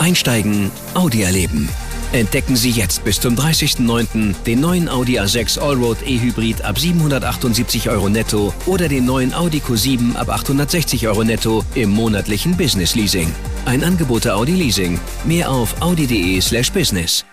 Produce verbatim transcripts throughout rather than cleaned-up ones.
Einsteigen, Audi erleben. Entdecken Sie jetzt bis zum dreißigsten neunten den neuen Audi A sechs Allroad E-Hybrid ab siebenhundertachtundsiebzig Euro netto oder den neuen Audi Q sieben ab achthundertsechzig Euro netto im monatlichen Business Leasing. Ein Angebot der Audi Leasing. Mehr auf audi.de slash business.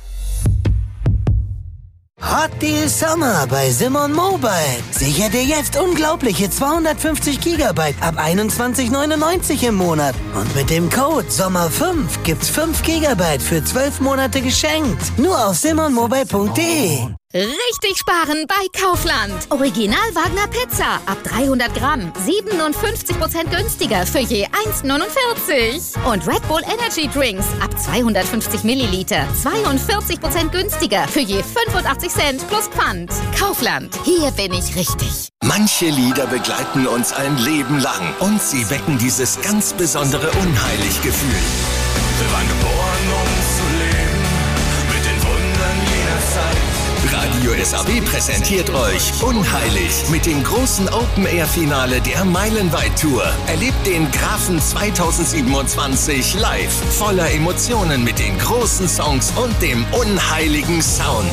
Hot Deal Summer bei Simon Mobile. Sicher dir jetzt unglaubliche zweihundertfünfzig Gigabyte ab einundzwanzig neunundneunzig im Monat. Und mit dem Code Sommer fünf gibt's fünf Gigabyte für zwölf Monate geschenkt. Nur auf simon mobile punkt de. Richtig sparen bei Kaufland. Original Wagner Pizza ab dreihundert Gramm. siebenundfünfzig Prozent günstiger für je eins neunundvierzig. Und Red Bull Energy Drinks ab zweihundertfünfzig Milliliter. zweiundvierzig Prozent günstiger für je fünfundachtzig Cent plus Pfand. Kaufland. Hier bin ich richtig. Manche Lieder begleiten uns ein Leben lang. Und sie wecken dieses ganz besondere Unheilig-Gefühl. Wir waren geboren, um zu leben. Mit den Wundern jeder Zeit. Radio S A W präsentiert euch Unheilig mit dem großen Open-Air-Finale der Meilenweit-Tour. Erlebt den Grafen zweitausendsiebenundzwanzig live, voller Emotionen mit den großen Songs und dem unheiligen Sound.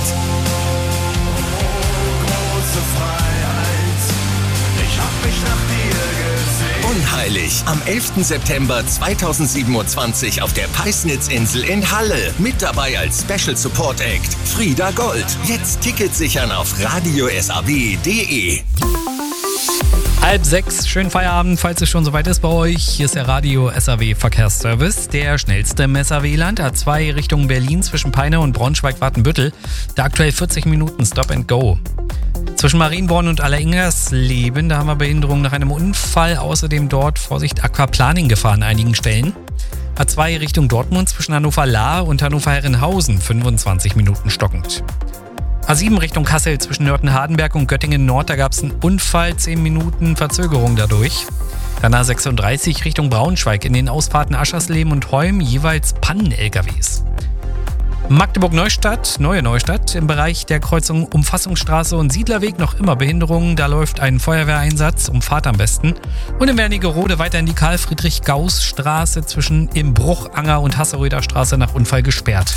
Große Freiheit, ich hab mich nach dir gesehen. Unheilig am elften September zweitausendsiebenundzwanzig auf der Peisnitzinsel in Halle. Mit dabei als Special Support Act Frieda Gold. Jetzt Tickets sichern auf radio s a w punkt de. Halb sechs, schönen Feierabend, falls es schon soweit ist bei euch. Hier ist der Radio S A W Verkehrsservice, der schnellste im S A W-Land. A zwei Richtung Berlin zwischen Peine und Braunschweig-Wartenbüttel. Da aktuell vierzig Minuten Stop and Go. Zwischen Marienborn und Alleringersleben, da haben wir Behinderungen nach einem Unfall. Außerdem dort, Vorsicht, Aquaplaning-Gefahr an einigen Stellen. A zwei Richtung Dortmund zwischen Hannover-Lahr und Hannover-Herrenhausen, fünfundzwanzig Minuten stockend. A sieben Richtung Kassel zwischen Nörten-Hardenberg und Göttingen-Nord, da gab es einen Unfall, zehn Minuten Verzögerung dadurch. Dann A sechsunddreißig Richtung Braunschweig in den Ausfahrten Aschersleben und Holm, jeweils Pannen-L K Ws. Magdeburg-Neustadt, Neue Neustadt, im Bereich der Kreuzung Umfassungsstraße und Siedlerweg noch immer Behinderungen. Da läuft ein Feuerwehreinsatz, umfahrt am besten. Und in Wernigerode weiter in die Karl-Friedrich-Gauss-Straße zwischen im Bruchanger und Hasseröder Straße nach Unfall gesperrt.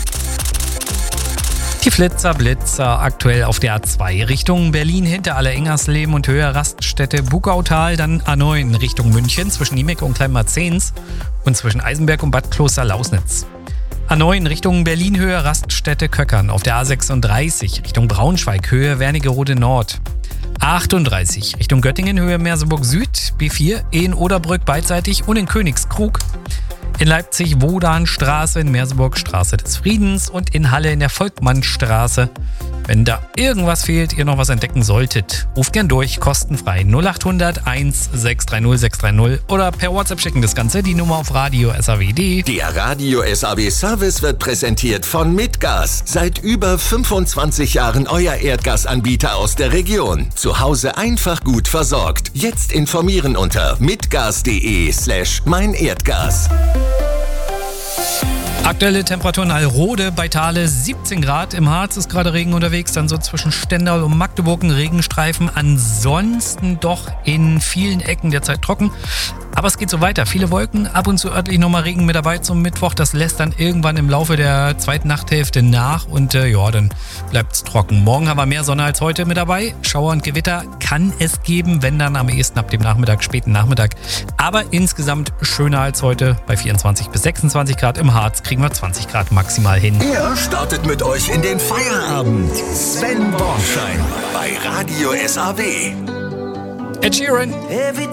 Die Flitzer, Blitzer aktuell auf der A zwei Richtung Berlin hinter Alleringersleben und Höhe Raststätte Bugautal, dann A neun Richtung München zwischen Niemek und Kleinmarzens und zwischen Eisenberg und Bad Kloster-Lausnitz. A neun Richtung Berlin Höhe Raststätte Köckern auf der A sechsunddreißig Richtung Braunschweig Höhe Wernigerode Nord. A achtunddreißig Richtung Göttingen Höhe Merseburg Süd, B vier in Oderbrück beidseitig und in Königskrug. In Leipzig Wodanstraße, in Merseburg Straße des Friedens und in Halle in der Volkmannstraße. Wenn da irgendwas fehlt, ihr noch was entdecken solltet, ruft gern durch, kostenfrei null achthundert eins sechs drei null sechs drei null oder per WhatsApp schicken das Ganze, die Nummer auf radio S A W punkt de. Der Radio S A W Service wird präsentiert von Mitgas. Seit über fünfundzwanzig Jahren euer Erdgasanbieter aus der Region. Zu Hause einfach gut versorgt. Jetzt informieren unter mitgas.de slash mein Erdgas. Aktuelle Temperatur in Alrode bei Thale siebzehn Grad. Im Harz ist gerade Regen unterwegs, dann so zwischen Stendal und Magdeburg ein Regenstreifen. Ansonsten doch in vielen Ecken derzeit trocken. Aber es geht so weiter. Viele Wolken, ab und zu örtlich nochmal Regen mit dabei zum Mittwoch. Das lässt dann irgendwann im Laufe der zweiten Nachthälfte nach und äh, ja, dann bleibt es trocken. Morgen haben wir mehr Sonne als heute mit dabei. Schauer und Gewitter kann es geben, wenn dann am ehesten ab dem Nachmittag, späten Nachmittag. Aber insgesamt schöner als heute. Bei vierundzwanzig bis sechsundzwanzig Grad im Harz kriegen wir zwanzig Grad maximal hin. Er startet mit euch in den Feierabend. Sven Bornschein bei Radio S A W. Ed Sheeran.